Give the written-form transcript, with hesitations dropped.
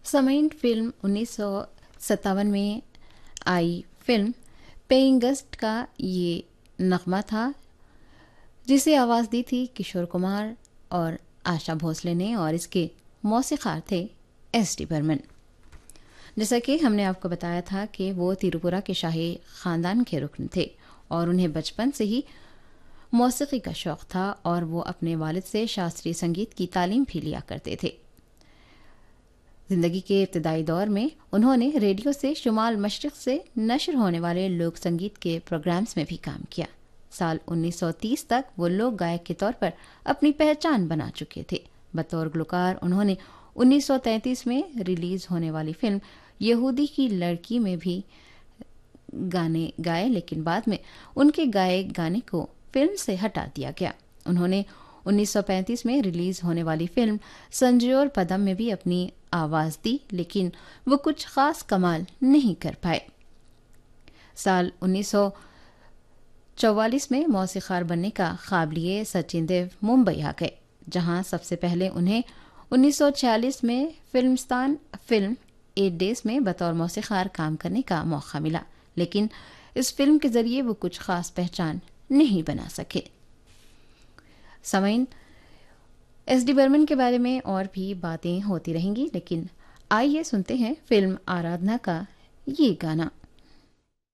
समैन film 1957 में आई film paying guest का ये नगमा था, जिसे आवाज़ दी थी किशोर कुमार और आशा भोसले ने, और इसके मौसीक़ार थे एस.डी. बर्मन। जैसा कि हमने आपको बताया था कि वो तिरुपुरा के शाही ख़ानदान के रुकन थे और उन्हें बचपन से ही मौसीक़ी का शौक़ था और वो अपने वालिद से शास्त्रीय संगीत की तालीम भी लिया करते थे। ज़िंदगी के इब्तदाई दौर में उन्होंने रेडियो से शुमाल मशरिक़ से नशर होने वाले लोक संगीत के प्रोग्राम्स में भी काम किया। साल 1930 तक वो लोक गायक के तौर पर अपनी पहचान बना चुके थे। बतौर गुलकार उन्होंने 1933 में रिलीज होने वाली फिल्म यहूदी की लड़की में भी गाने गाए, लेकिन बाद में उनके गाए गाने को फिल्म से हटा दिया गया। उन्होंने 1935 में रिलीज होने वाली फिल्म संजयोर पदम में भी अपनी आवाज़ दी, लेकिन वो कुछ खास कमाल नहीं कर पाए। साल 1944 में मौसीक़ार बनने का ख्वाब लिए सचिन देव मुंबई आ गए, जहां सबसे पहले उन्हें 1946 में फिल्मिस्तान फिल्म 8 डेज में बतौर मौसीक़ार काम करने का मौका मिला, लेकिन इस फिल्म के जरिए वो कुछ खास पहचान नहीं बना सके। समैन, एस.डी. बर्मन के बारे में और भी बातें होती रहेंगी, लेकिन आइए सुनते हैं फिल्म आराधना का ये गाना।